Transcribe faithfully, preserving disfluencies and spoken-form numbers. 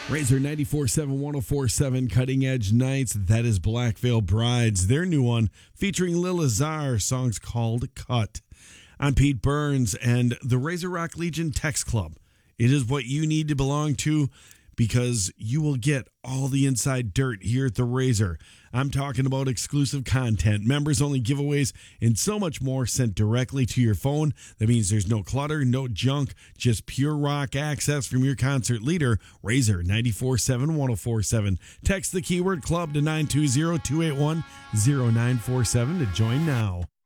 Razor ninety-four point seven, one oh four point seven, Cutting Edge Nights. That is Black Veil Brides, their new one, featuring Lil Azar, songs called Cut. I'm Pete Burns and the Razor Rock Legion Text Club. It is what you need to belong to because you will get all the inside dirt here at the Razor. I'm talking about exclusive content, members-only giveaways, and so much more sent directly to your phone. That means there's no clutter, no junk, just pure rock access from your concert leader, Razor ninety-four point seven, one oh four point seven. Text the keyword club to nine two zero, two eight one, zero nine four seven to join now.